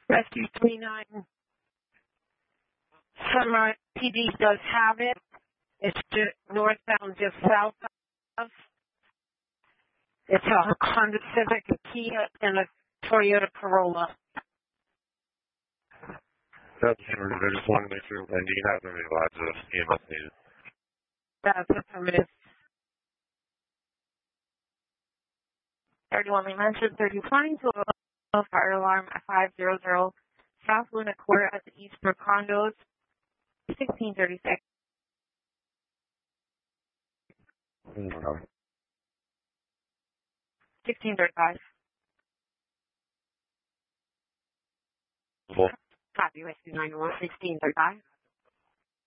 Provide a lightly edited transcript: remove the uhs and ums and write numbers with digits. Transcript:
Rescue 39 Sunrise PD does have it. It's just northbound, just south of. It's a Honda Civic, a Kia, and a Toyota Corolla. That's Henry. I just wanted to make sure, and you have the address EMS needed. That's it for me. 31 Mansion 3020 to a fire alarm at 500 South Luna Court at the Eastbrook Condos, 1636. 1635. Cool. Copy, Rescue 911, 1635.